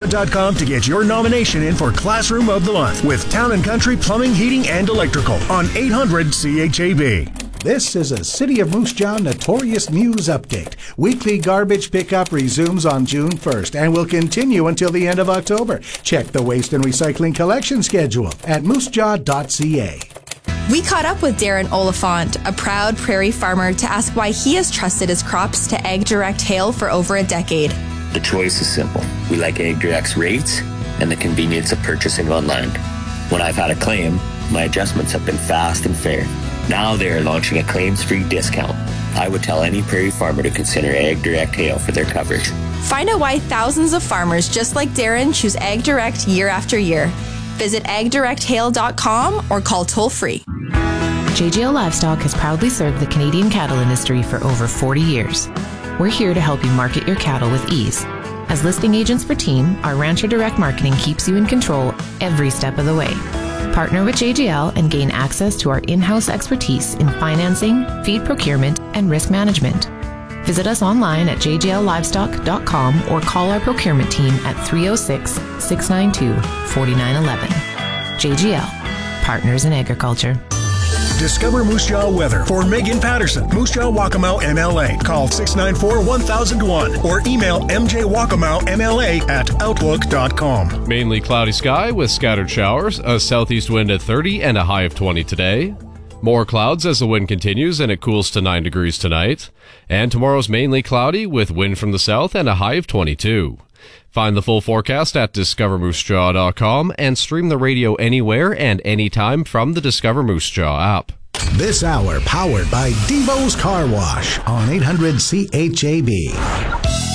moosejaw.com to get your nomination in for Classroom of the Month with Town & Country Plumbing, Heating, and Electrical on 800 CHAB. This is a City of Moose Jaw Notorious News Update. Weekly garbage pickup resumes on June 1st and will continue until the end of October. Check the waste and recycling collection schedule at moosejaw.ca. We caught up with Darren Oliphant, a proud prairie farmer, to ask why he has trusted his crops to Ag Direct Hail for over a decade. The choice is simple. We like Ag Direct's rates and the convenience of purchasing online. When I've had a claim, my adjustments have been fast and fair. Now they are launching a claims-free discount. I would tell any prairie farmer to consider Ag Direct Hail for their coverage. Find out why thousands of farmers just like Darren choose Ag Direct year after year. Visit agdirecthail.com or call toll-free. JGL Livestock has proudly served the Canadian cattle industry for over 40 years. We're here to help you market your cattle with ease. As listing agents for Team, our Rancher Direct Marketing keeps you in control every step of the way. Partner with JGL and gain access to our in-house expertise in financing, feed procurement, and risk management. Visit us online at jgllivestock.com or call our procurement team at 306-692-4911. JGL, Partners in Agriculture. Discover Moose Jaw weather for Megan Patterson, Moose Jaw Waccamaw MLA. Call 694-1001 or email mjwackamowmla@outlook.com. Mainly cloudy sky with scattered showers, a southeast wind at 30 and a high of 20 today. More clouds as the wind continues and it cools to 9 degrees tonight. And tomorrow's mainly cloudy with wind from the south and a high of 22. Find the full forecast at discovermoosejaw.com and stream the radio anywhere and anytime from the Discover Moose Jaw app. This hour powered by Devo's Car Wash on 800 CHAB.